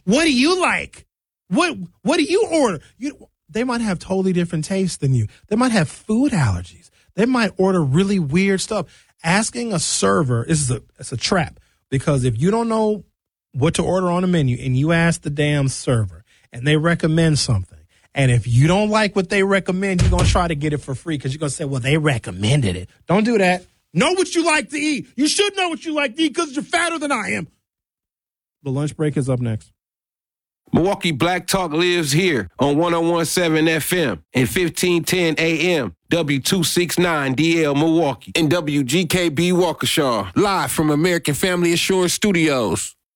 What do you like? What do you order? They might have totally different tastes than you. They might have food allergies. They might order really weird stuff. Asking a server it's a trap, because if you don't know what to order on the menu and you ask the damn server and they recommend something, and if you don't like what they recommend, you're going to try to get it for free because you're going to say, well, they recommended it. Don't do that. Know what you like to eat. You should know what you like to eat because you're fatter than I am. The lunch break is up next. Milwaukee Black Talk lives here on 101.7 FM and 1510 AM, W269DL Milwaukee, and WGKB Waukesha, live from American Family Assurance Studios.